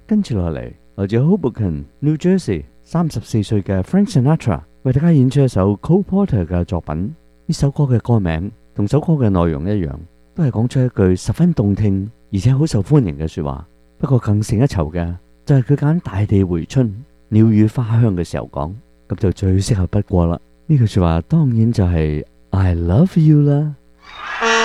跟住落嚟，來自 Hoboken, New Jersey 34歲嘅 Frank Sinatra 為大家演出一首 Cole Porter 嘅作品。呢首歌嘅歌名同首歌嘅內容一樣，都係講出一句十分動聽而且好受歡迎嘅說話。不過更勝一籌嘅就係佢揀大地回春、鳥語花香嘅時候講，咁就最適合不過啦。呢句說話當然就係 I love you 啦。